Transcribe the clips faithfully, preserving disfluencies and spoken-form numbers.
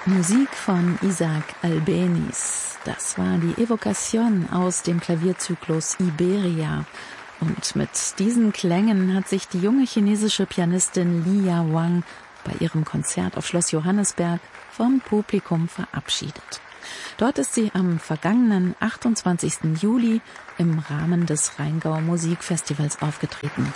Musik von Isaac Albéniz. Das war die Evokation aus dem Klavierzyklus Iberia. Und mit diesen Klängen hat sich die junge chinesische Pianistin Lia Wang bei ihrem Konzert auf Schloss Johannisberg vom Publikum verabschiedet. Dort ist sie am vergangenen achtundzwanzigsten Juli im Rahmen des Rheingau Musikfestivals aufgetreten.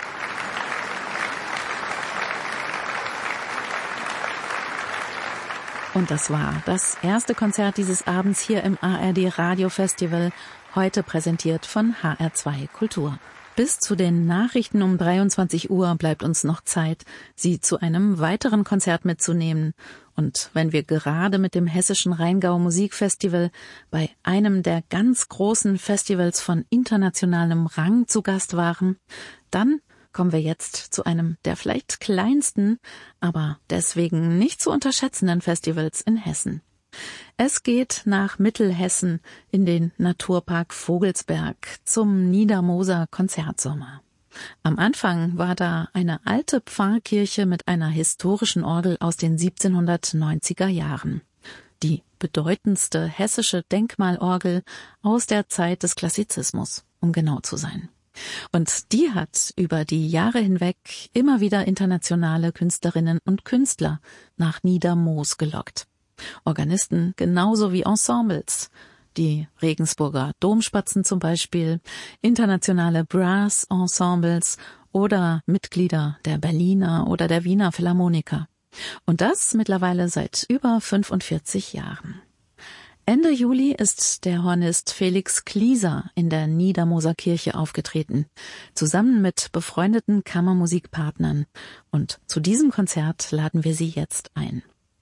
Und das war das erste Konzert dieses Abends hier im A R D Radio Festival, heute präsentiert von H R zwei Kultur. Bis zu den Nachrichten um dreiundzwanzig Uhr bleibt uns noch Zeit, Sie zu einem weiteren Konzert mitzunehmen. Und wenn wir gerade mit dem Hessischen Rheingau Musikfestival bei einem der ganz großen Festivals von internationalem Rang zu Gast waren, dann kommen wir jetzt zu einem der vielleicht kleinsten, aber deswegen nicht zu unterschätzenden Festivals in Hessen. Es geht nach Mittelhessen in den Naturpark Vogelsberg zum Niedermoser Konzertsommer. Am Anfang war da eine alte Pfarrkirche mit einer historischen Orgel aus den siebzehnhundertneunziger Jahren. Die bedeutendste hessische Denkmalorgel aus der Zeit des Klassizismus, um genau zu sein. Und die hat über die Jahre hinweg immer wieder internationale Künstlerinnen und Künstler nach Niedermoos gelockt. Organisten genauso wie Ensembles, die Regensburger Domspatzen zum Beispiel, internationale Brass-Ensembles oder Mitglieder der Berliner oder der Wiener Philharmoniker. Und das mittlerweile seit über fünfundvierzig Jahren. Ende Juli ist der Hornist Felix Klieser in der Niedermoser Kirche aufgetreten, zusammen mit befreundeten Kammermusikpartnern. Und zu diesem Konzert laden wir Sie jetzt ein.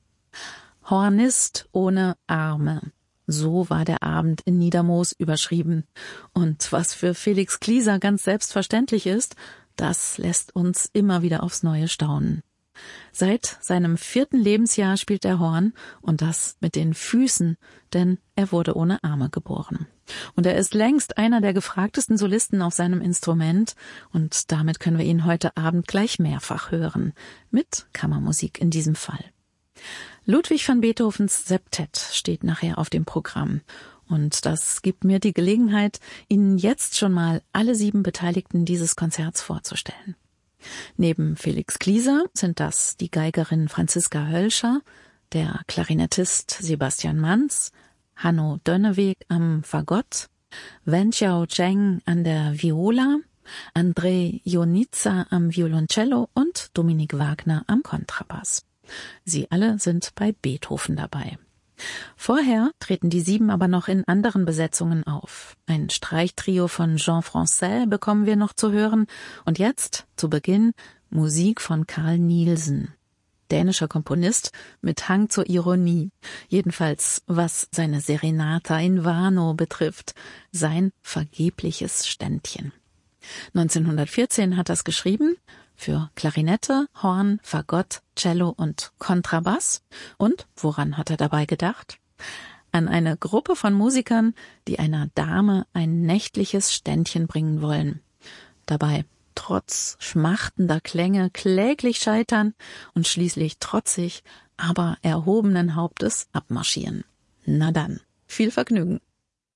Hornist ohne Arme. So war der Abend in Niedermoos überschrieben. Und was für Felix Klieser ganz selbstverständlich ist, das lässt uns immer wieder aufs Neue staunen. Seit seinem vierten Lebensjahr spielt er Horn und das mit den Füßen, denn er wurde ohne Arme geboren. Und er ist längst einer der gefragtesten Solisten auf seinem Instrument und damit können wir ihn heute Abend gleich mehrfach hören, mit Kammermusik in diesem Fall. Ludwig van Beethovens Septett steht nachher auf dem Programm und das gibt mir die Gelegenheit, Ihnen jetzt schon mal alle sieben Beteiligten dieses Konzerts vorzustellen. Neben Felix Klieser sind das die Geigerin Franziska Hölscher, der Klarinettist Sebastian Manz, Hanno Dönneweg am Fagott, Wenqiao Zheng an der Viola, Andrei Ionita am Violoncello und Dominik Wagner am Kontrabass. Sie alle sind bei Beethoven dabei. Vorher treten die Sieben aber noch in anderen Besetzungen auf. Ein Streichtrio von Jean Francais bekommen wir noch zu hören. Und jetzt, zu Beginn, Musik von Carl Nielsen. Dänischer Komponist mit Hang zur Ironie. Jedenfalls, was seine Serenata in Vano betrifft. Sein vergebliches Ständchen. neunzehnhundertvierzehn hat das geschrieben für Klarinette, Horn, Fagott, Cello und Kontrabass. Und woran hat er dabei gedacht? An eine Gruppe von Musikern, die einer Dame ein nächtliches Ständchen bringen wollen. Dabei trotz schmachtender Klänge kläglich scheitern und schließlich trotzig, aber erhobenen Hauptes abmarschieren. Na dann, viel Vergnügen.